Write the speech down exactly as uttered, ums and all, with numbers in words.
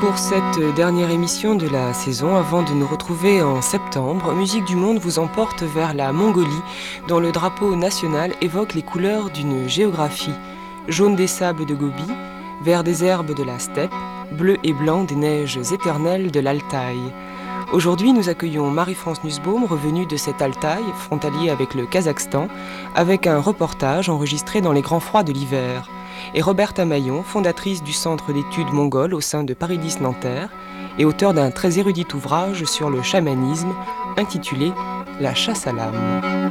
Pour cette dernière émission de la saison, avant de nous retrouver en septembre, Musique du Monde vous emporte vers la Mongolie, dont le drapeau national évoque les couleurs d'une géographie. Jaune des sables de Gobi, vert des herbes de la steppe, bleu et blanc des neiges éternelles de l'Altaï. Aujourd'hui, nous accueillons Marie-France Nussbaum, revenue de cet Altaï, frontalier avec le Kazakhstan, avec un reportage enregistré dans les grands froids de l'hiver. Et Roberta Maillon, fondatrice du Centre d'études mongoles au sein de Paris dix Nanterre et auteure d'un très érudit ouvrage sur le chamanisme intitulé « La chasse à l'âme ».